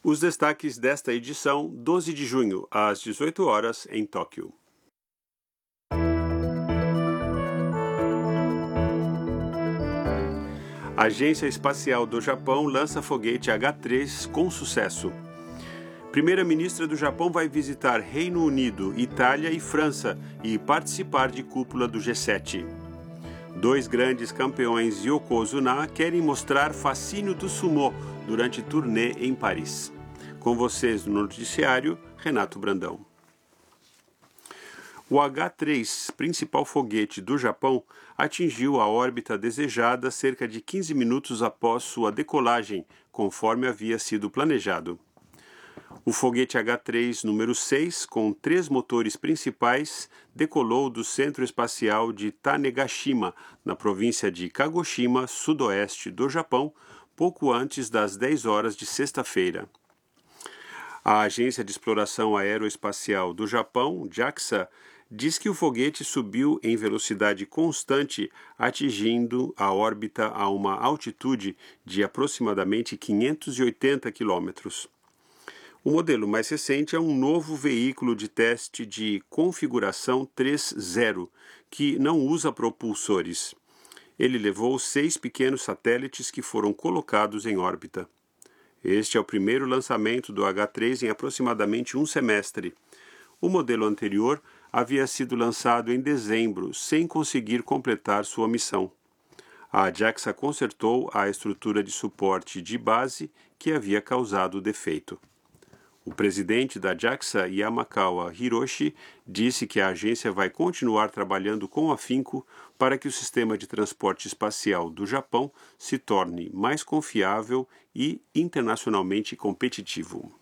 Os destaques desta edição, 12 de junho, às 18 horas, em Tóquio. A Agência Espacial do Japão lança foguete H3 com sucesso. Primeira-ministra do Japão vai visitar Reino Unido, Itália e França e participar de cúpula do G7. Dois grandes campeões Yokozuna querem mostrar fascínio do sumô durante turnê em Paris. Com vocês no noticiário, Renato Brandão. O H3, principal foguete do Japão, atingiu a órbita desejada cerca de 15 minutos após sua decolagem, conforme havia sido planejado. O foguete H3 número 6, com 3 motores principais, decolou do Centro Espacial de Tanegashima, na província de Kagoshima, sudoeste do Japão, pouco antes das 10 horas de sexta-feira. A Agência de Exploração Aeroespacial do Japão, JAXA, diz que o foguete subiu em velocidade constante, atingindo a órbita a uma altitude de aproximadamente 580 quilômetros. O modelo mais recente é um novo veículo de teste de configuração 3.0, que não usa propulsores. Ele levou 6 pequenos satélites que foram colocados em órbita. Este é o primeiro lançamento do H3 em aproximadamente um semestre. O modelo anterior havia sido lançado em dezembro, sem conseguir completar sua missão. A JAXA consertou a estrutura de suporte de base que havia causado o defeito. O presidente da JAXA, Yamakawa Hiroshi, disse que a agência vai continuar trabalhando com afinco para que o sistema de transporte espacial do Japão se torne mais confiável e internacionalmente competitivo.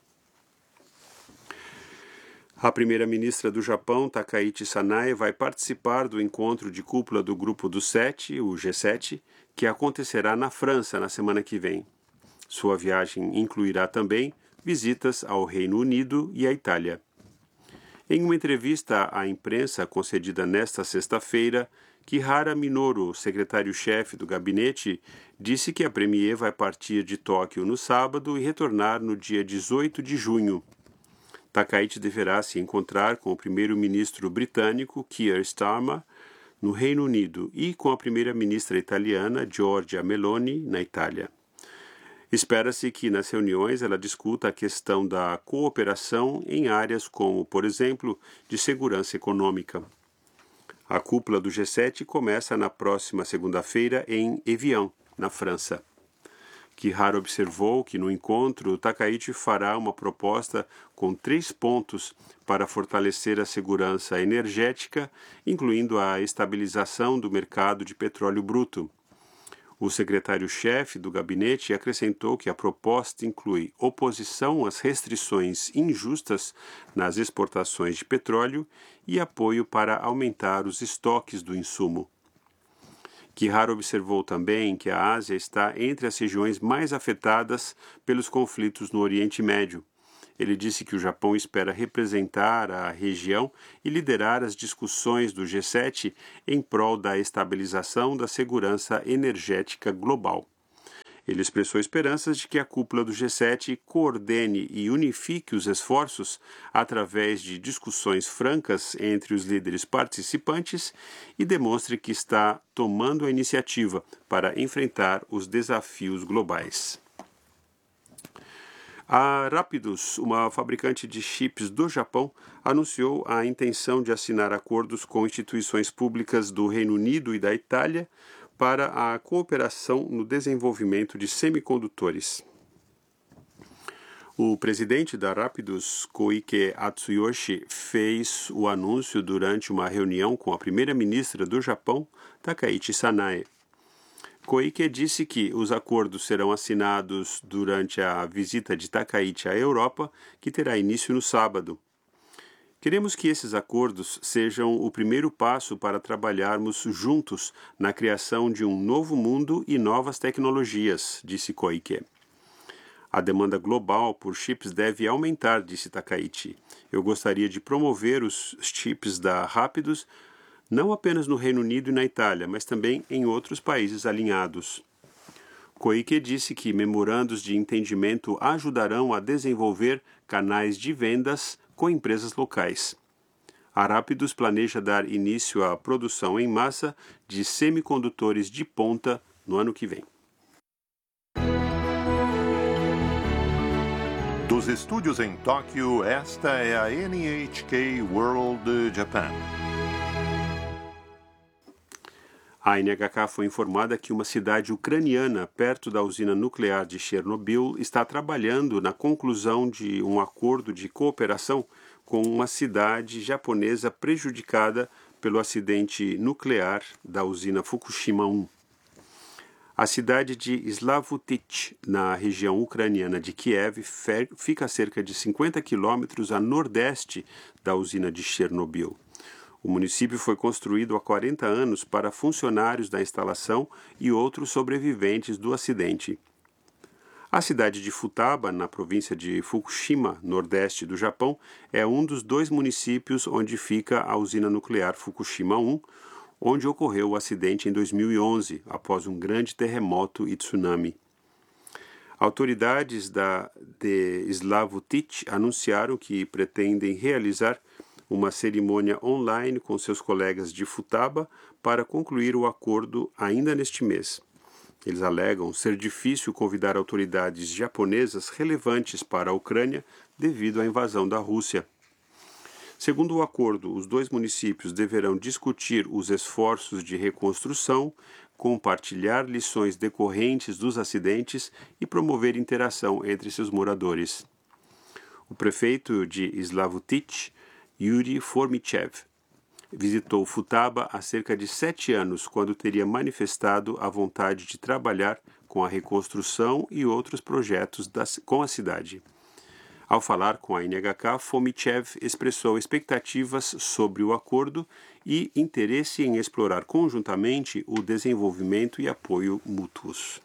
A primeira-ministra do Japão, Takaichi Sanae, vai participar do encontro de cúpula do Grupo dos Sete, o G7, que acontecerá na França na semana que vem. Sua viagem incluirá também visitas ao Reino Unido e à Itália. Em uma entrevista à imprensa concedida nesta sexta-feira, Kihara Minoru, secretário-chefe do gabinete, disse que a premier vai partir de Tóquio no sábado e retornar no dia 18 de junho. Takaichi deverá se encontrar com o primeiro-ministro britânico, Keir Starmer, no Reino Unido e com a primeira-ministra italiana, Giorgia Meloni, na Itália. Espera-se que nas reuniões ela discuta a questão da cooperação em áreas como, por exemplo, de segurança econômica. A cúpula do G7 começa na próxima segunda-feira em Evian, na França. Kihara observou que no encontro Takaichi fará uma proposta com 3 pontos para fortalecer a segurança energética, incluindo a estabilização do mercado de petróleo bruto. O secretário-chefe do gabinete acrescentou que a proposta inclui oposição às restrições injustas nas exportações de petróleo e apoio para aumentar os estoques do insumo. Kihara observou também que a Ásia está entre as regiões mais afetadas pelos conflitos no Oriente Médio. Ele disse que o Japão espera representar a região e liderar as discussões do G7 em prol da estabilização da segurança energética global. Ele expressou esperanças de que a cúpula do G7 coordene e unifique os esforços através de discussões francas entre os líderes participantes e demonstre que está tomando a iniciativa para enfrentar os desafios globais. A Rapidus, uma fabricante de chips do Japão, anunciou a intenção de assinar acordos com instituições públicas do Reino Unido e da Itália para a cooperação no desenvolvimento de semicondutores. O presidente da Rapidus, Koike Atsuyoshi, fez o anúncio durante uma reunião com a primeira-ministra do Japão, Takaichi Sanae. Koike disse que os acordos serão assinados durante a visita de Takaichi à Europa, que terá início no sábado. Queremos que esses acordos sejam o primeiro passo para trabalharmos juntos na criação de um novo mundo e novas tecnologias, disse Koike. A demanda global por chips deve aumentar, disse Takaichi. Eu gostaria de promover os chips da Rapidus não apenas no Reino Unido e na Itália, mas também em outros países alinhados. Koike disse que memorandos de entendimento ajudarão a desenvolver canais de vendas com empresas locais. A Rapidus planeja dar início à produção em massa de semicondutores de ponta no ano que vem. Dos estúdios em Tóquio, esta é a NHK World Japan. A NHK foi informada que uma cidade ucraniana perto da usina nuclear de Chernobyl está trabalhando na conclusão de um acordo de cooperação com uma cidade japonesa prejudicada pelo acidente nuclear da usina Fukushima 1. A cidade de Slavutich, na região ucraniana de Kiev, fica a cerca de 50 quilômetros a nordeste da usina de Chernobyl. O município foi construído há 40 anos para funcionários da instalação e outros sobreviventes do acidente. A cidade de Futaba, na província de Fukushima, nordeste do Japão, é um dos 2 municípios onde fica a usina nuclear Fukushima 1, onde ocorreu o acidente em 2011, após um grande terremoto e tsunami. Autoridades de Slavutich anunciaram que pretendem realizar uma cerimônia online com seus colegas de Futaba para concluir o acordo ainda neste mês. Eles alegam ser difícil convidar autoridades japonesas relevantes para a Ucrânia devido à invasão da Rússia. Segundo o acordo, os 2 municípios deverão discutir os esforços de reconstrução, compartilhar lições decorrentes dos acidentes e promover interação entre seus moradores. O prefeito de Slavutich, Yuri Formichev, visitou Futaba há cerca de 7 anos, quando teria manifestado a vontade de trabalhar com a reconstrução e outros projetos com a cidade. Ao falar com a NHK, Formichev expressou expectativas sobre o acordo e interesse em explorar conjuntamente o desenvolvimento e apoio mútuos.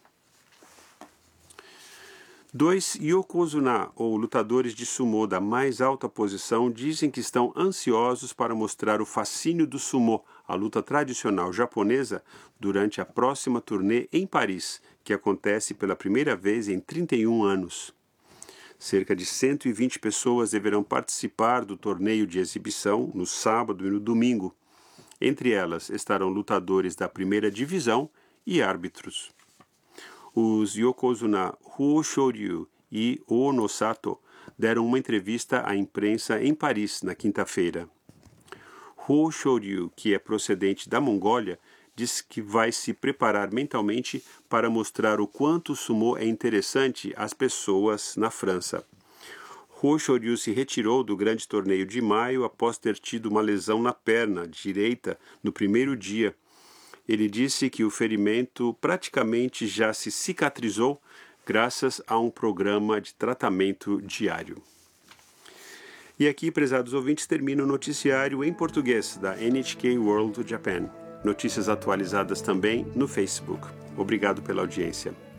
2 yokozuna, ou lutadores de sumô da mais alta posição, dizem que estão ansiosos para mostrar o fascínio do sumô, a luta tradicional japonesa, durante a próxima turnê em Paris, que acontece pela primeira vez em 31 anos. Cerca de 120 pessoas deverão participar do torneio de exibição no sábado e no domingo. Entre elas estarão lutadores da primeira divisão e árbitros. Os yokozuna Huo Shoryu e Ono Sato deram uma entrevista à imprensa em Paris na quinta-feira. Huo Shoryu, que é procedente da Mongólia, diz que vai se preparar mentalmente para mostrar o quanto o sumô é interessante às pessoas na França. Huo Shoryu se retirou do grande torneio de maio após ter tido uma lesão na perna direita no primeiro dia. Ele disse que o ferimento praticamente já se cicatrizou graças a um programa de tratamento diário. E aqui, prezados ouvintes, termina o noticiário em português da NHK World Japan. Notícias atualizadas também no Facebook. Obrigado pela audiência.